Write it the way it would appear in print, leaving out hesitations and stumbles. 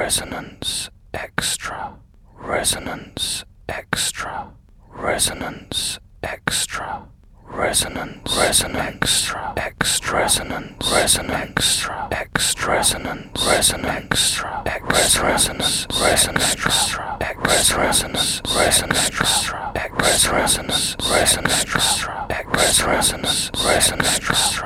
Resonance Extra, Resonance Extra, Resonance Extra, Resonance, Resonance Extra, Resonance, Resonance Extra, Resonance, Resonance Resonance, Resonance Resonance, Resonance Resonance, Resonance Resonance, Resonance